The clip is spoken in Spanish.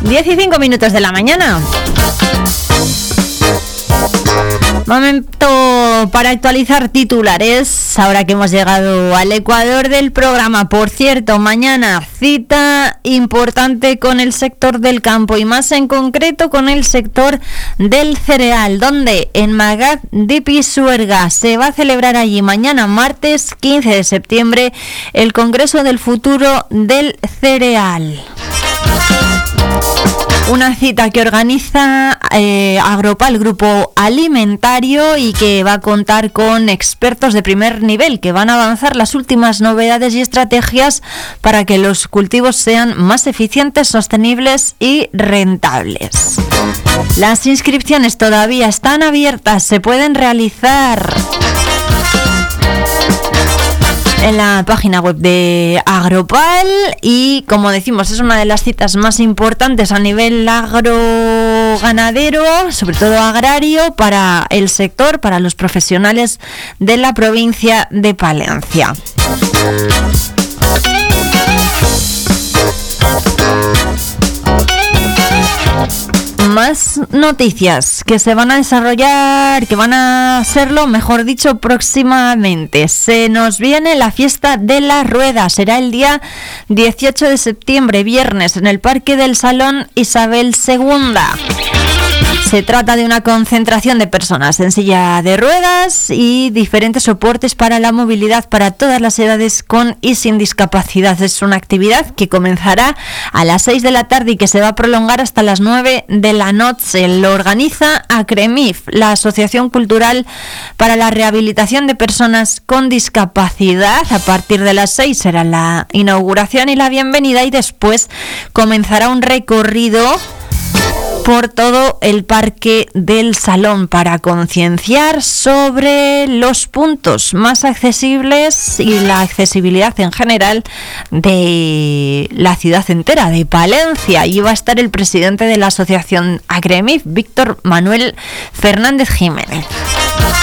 10:05 de la mañana. Momento para actualizar titulares, ahora que hemos llegado al ecuador del programa. Por cierto, mañana cita importante con el sector del campo y más en concreto con el sector del cereal, donde en Magat de Pisuerga se va a celebrar allí mañana martes 15 de septiembre el Congreso del Futuro del Cereal. Una cita que organiza Agropal, Grupo Alimentario, y que va a contar con expertos de primer nivel que van a avanzar las últimas novedades y estrategias para que los cultivos sean más eficientes, sostenibles y rentables. Las inscripciones todavía están abiertas, se pueden realizar en la página web de Agropal y, como decimos, es una de las citas más importantes a nivel agroganadero, sobre todo agrario, para el sector, para los profesionales de la provincia de Palencia. Más noticias que se van a desarrollar, que van a serlo, mejor dicho, próximamente. Se nos viene la fiesta de la rueda. Será el día 18 de septiembre, viernes, en el Parque del Salón Isabel II. Se trata de una concentración de personas en silla de ruedas y diferentes soportes para la movilidad para todas las edades, con y sin discapacidad. Es una actividad que comenzará a las 6 de la tarde y que se va a prolongar hasta las 9 de la noche. Lo organiza ACREMIF, la Asociación Cultural para la Rehabilitación de Personas con Discapacidad. A partir de las 6 será la inauguración y la bienvenida, y después comenzará un recorrido por todo el Parque del Salón para concienciar sobre los puntos más accesibles y la accesibilidad en general de la ciudad entera, de Palencia. Y va a estar el presidente de la asociación ACREMIF, Víctor Manuel Fernández Jiménez.